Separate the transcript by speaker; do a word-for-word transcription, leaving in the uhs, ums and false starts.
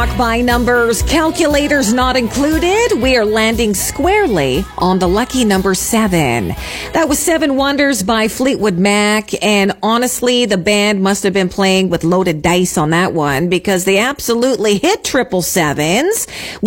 Speaker 1: rock by numbers, calculators not included. We are landing squarely on the lucky number seven. That was Seven Wonders by Fleetwood Mac. And honestly, the band must have been playing with loaded dice on that one because they absolutely hit triple sevens.